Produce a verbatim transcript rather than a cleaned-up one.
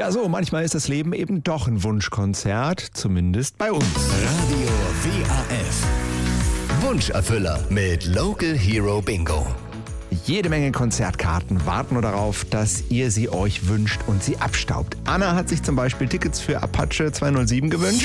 Ja, so, manchmal ist das Leben eben doch ein Wunschkonzert, zumindest bei uns. Radio W A F. Wunscherfüller mit Local Hero Bingo. Jede Menge Konzertkarten warten nur darauf, dass ihr sie euch wünscht und sie abstaubt. Anna hat sich zum Beispiel Tickets für Apache zweihundertsieben gewünscht.